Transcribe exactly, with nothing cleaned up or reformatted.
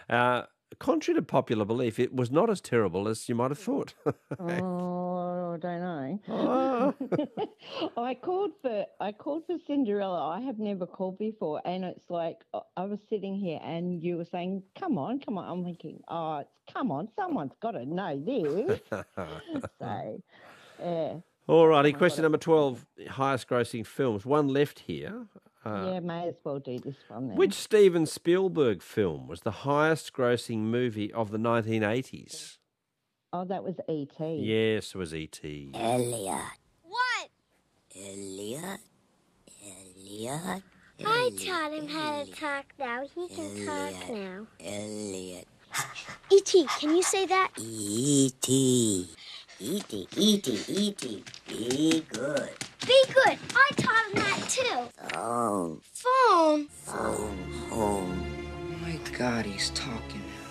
Uh, contrary to popular belief, it was not as terrible as you might have thought. Oh, I don't know. Oh. I called for I called for Cinderella. I have never called before, and it's like uh, I was sitting here, and you were saying, "Come on, come on." I'm thinking, "Oh, it's, come on, someone's got to know this." So, yeah. All righty, Someone's question gotta- number twelve, highest grossing films. One left here. Yeah, may as well do this one then. Which Steven Spielberg film was the highest grossing movie of the nineteen eighties? Oh, that was E T. Yes, it was E T Elliot. What? Elliot. Elliot. I taught him how to talk now. He can talk Elliot. now. Elliot. E T, can you say that? E T. E T. E T. E T. Be good. Be good. I taught him that too. Phone. Phone. Phone home. Oh my God, he's talking.